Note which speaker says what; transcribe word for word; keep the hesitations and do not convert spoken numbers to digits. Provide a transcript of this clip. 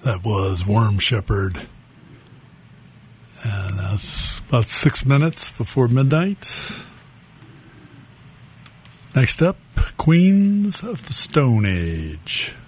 Speaker 1: That was Worm Shepherd. And that's about six minutes before midnight. Next up, Queens of the Stone Age.